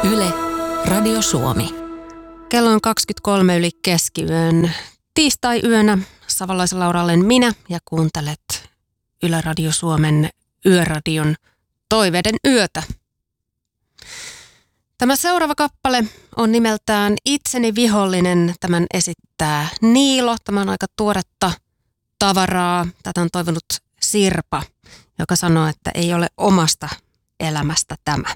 Yle, Radio Suomi. Kello on 23 yli keskiyön. Tiistai-yönä Savolaisen Laura olen minä ja kuuntelet Yle Radio Suomen Yöradion Toiveiden yötä. Tämä seuraava kappale on nimeltään Itseni vihollinen. Tämän esittää Niilo. Tämä on aika tuoretta tavaraa. Tätä on toivonut Sirpa, joka sanoo, että ei ole omasta elämästä tämä.